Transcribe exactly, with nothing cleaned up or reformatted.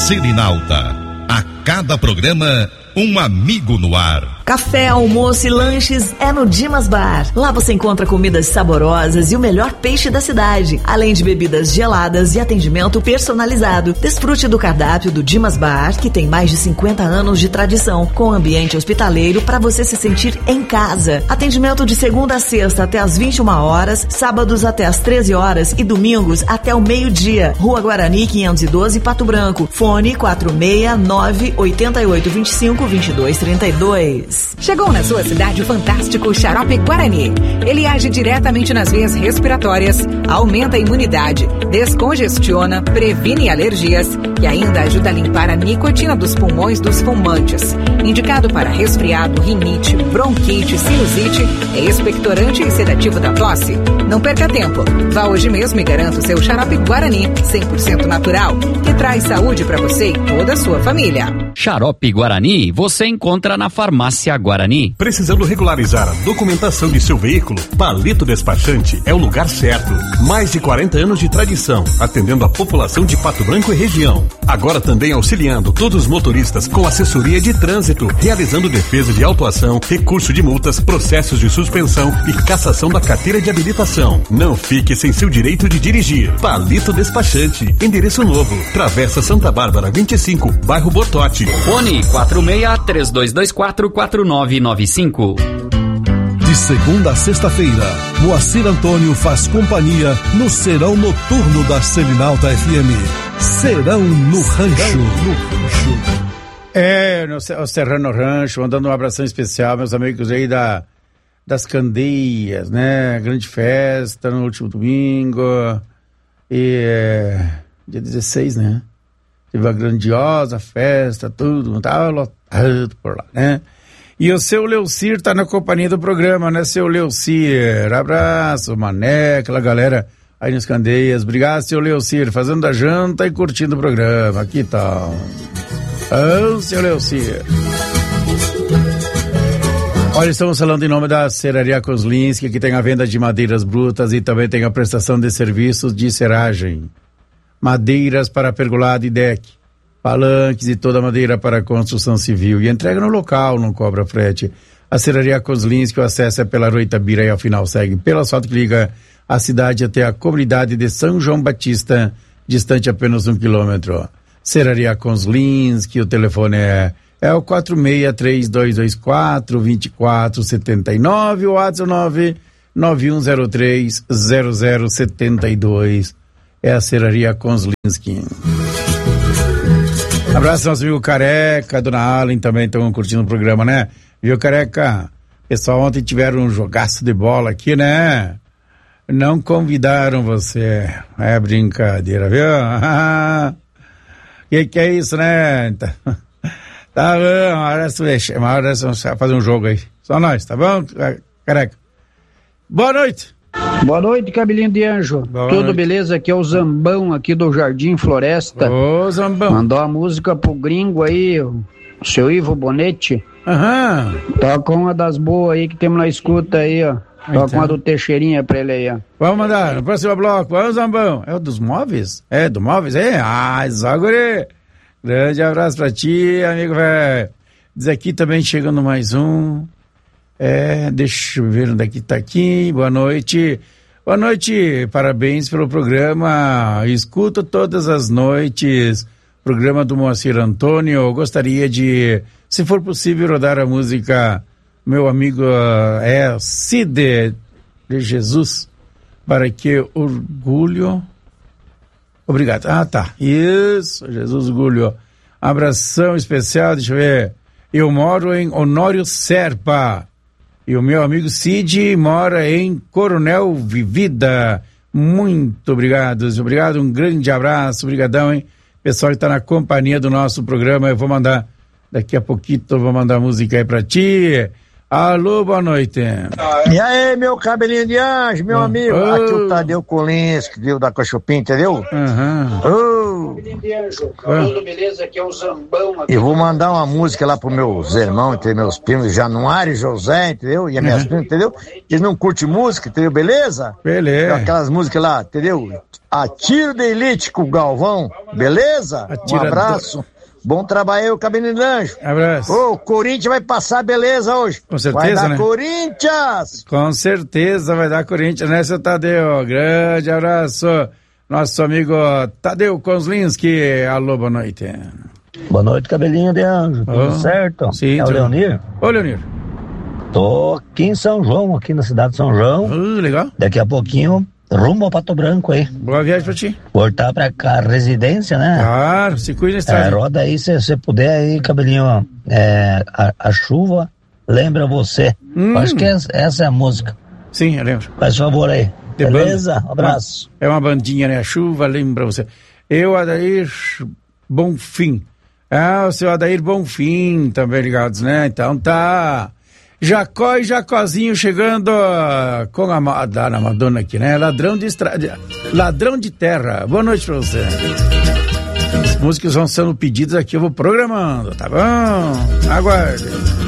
Selinalta. A cada programa, um amigo no ar. Café, almoço e lanches é no Dimas Bar. Lá você encontra comidas saborosas e o melhor peixe da cidade, além de bebidas geladas e atendimento personalizado. Desfrute do cardápio do Dimas Bar, que tem mais de cinquenta anos de tradição, com ambiente hospitaleiro para você se sentir em casa. Atendimento de segunda a sexta até às vinte e uma horas, sábados até às treze horas e domingos até o meio-dia. Rua Guarani quinhentos e doze, Pato Branco. Fone quatro seis nove oito oito dois cinco dois dois três dois. Chegou na sua cidade o fantástico Xarope Guarani. Ele age diretamente nas veias respiratórias, aumenta a imunidade, descongestiona, previne alergias e ainda ajuda a limpar a nicotina dos pulmões dos fumantes. Indicado para resfriado, rinite, bronquite, sinusite, é expectorante e sedativo da tosse. Não perca tempo. Vá hoje mesmo e garanta o seu Xarope Guarani, cem por cento natural, que traz saúde para você e toda a sua família. Xarope Guarani você encontra na Farmácia Guarani. Precisando regularizar a documentação de seu veículo? Palito Despachante é o lugar certo. Mais de quarenta anos de tradição, atendendo a população de Pato Branco e região. Agora também auxiliando todos os motoristas com assessoria de trânsito, realizando defesa de autuação, recurso de multas, processos de suspensão e cassação da carteira de habilitação. Não fique sem seu direito de dirigir. Palito Despachante, endereço novo, Travessa Santa Bárbara vinte e cinco, bairro Bortote. Fone quatro seis três dois dois quatro quatro nove nove cinco. De segunda a sexta-feira, Moacir Antônio faz companhia no Serão Noturno da Selinalta F M. Serão no Rancho. No Rancho. É, no o Serrano Rancho, mandando um abração especial, meus amigos aí da, das Candeias, né? Grande festa no último domingo. E é, dia dezesseis, né? Teve uma grandiosa festa, tudo, tava lotado por lá, né? E o seu Leucir tá na companhia do programa, né, seu Leucir? Abraço, Mané, aquela galera aí nas Candeias. Obrigado, seu Leucir, fazendo a janta e curtindo o programa. Aqui tá. Oh, seu Leucir. Olha, estamos falando em nome da Serraria Kozlinski, que tem a venda de madeiras brutas e também tem a prestação de serviços de serragem. Madeiras para pergolado e deck, palanques e toda madeira para construção civil. E entrega no local, não cobra frete. A Serraria Kozlinski, o acesso é pela Rua Itabira e ao final segue pelo asfalto que liga a cidade até a comunidade de São João Batista, distante apenas um quilômetro. Serraria Kozlinski, o telefone é, é o quatro seis três dois dois quatro dois quatro sete nove, o WhatsApp nove nove um zero três zero zero sete dois. É a Serraria Kozlinski. Abraço ao nosso amigo Careca, Dona Allen também estão curtindo o programa, né? Viu, Careca? Pessoal, ontem tiveram um jogaço de bola aqui, né? Não convidaram você. É brincadeira, viu? Que que é isso, né? Tá, tá bom, uma hora uma hora vamos fazer um jogo aí. Só nós, tá bom, Careca? Boa noite. Boa noite, cabelinho de anjo. Boa Tudo noite. Beleza? Aqui é o Zambão, aqui do Jardim Floresta. Ô, Zambão. Mandou a música pro gringo aí, o seu Ivo Bonetti. Aham. Toca uma das boas aí que temos na escuta aí, ó. Toca então. Uma do Teixeirinha pra ele aí, ó. Vamos mandar, no próximo bloco. Vamos, Zambão. É o dos móveis? É, do móveis? É? Ah, Zaguri. Grande abraço pra ti, amigo velho. Diz aqui também, chegando mais um... É, deixa eu ver onde é que tá aqui. Boa noite. Boa noite, parabéns pelo programa. Escuto todas as noites. Programa do Moacir Antônio. Eu gostaria de, se for possível, rodar a música meu amigo é Cid de Jesus. Para que orgulho. Obrigado. Ah, tá. Isso, Jesus Orgulho. Abração especial, deixa eu ver. Eu moro em Honório Serpa. E o meu amigo Cid mora em Coronel Vivida. Muito obrigado, obrigado, um grande abraço, obrigadão, hein? Pessoal que está na companhia do nosso programa, eu vou mandar, daqui a pouquinho, eu vou mandar música aí pra ti. Alô, boa noite. E aí, meu cabelinho de anjo, meu oh. amigo, oh. Aqui o Tadeu Kolinski, viu, da Cachopim, entendeu? Uhum. Oh. Tudo beleza? Aqui é o Zambão. Eu vou mandar uma música lá pros meus irmãos, entendeu? Meus primos, Januário e José, entendeu? E as minhas Uhum. primas, entendeu? Eles não curtem música, entendeu? Beleza? Beleza. Aquelas músicas lá, entendeu? Atiro de elite com o Galvão, beleza? Um Atirador. abraço. Bom trabalho aí, o Cabelinho de Anjo. Abraço. Ô, o Corinthians vai passar beleza hoje. Com certeza, vai dar né? Corinthians! Com certeza vai dar Corinthians, né, seu Tadeu? Grande abraço. Nosso amigo Tadeu Kozlinski. Alô, boa noite. Boa noite, Cabelinho de Anjo. Tudo Oh, certo? sim, é o tudo. Leonir? Ô, Leonir. Tô aqui em São João, aqui na cidade de São João. Uh, legal. Daqui a pouquinho, rumo ao Pato Branco aí. Boa viagem pra ti. Voltar pra cá, residência, né? Claro, se cuida na É, estrada. roda aí, se você puder aí, Cabelinho. É, a, a chuva lembra você. Hum. Acho que essa, essa é a música. Sim, eu lembro. Faz favor aí. De Beleza? banda. Um abraço. É uma bandinha, né? A chuva lembra você. Eu, Adair Bonfim. Ah, o seu Adair Bonfim, também ligados, né? Então tá. Jacó e Jacozinho chegando ah, com a, ma- da na Madonna aqui, né? Ladrão de estrada. Ladrão de terra. Boa noite pra você. As músicas vão sendo pedidas aqui, eu vou programando, tá bom? Aguarde.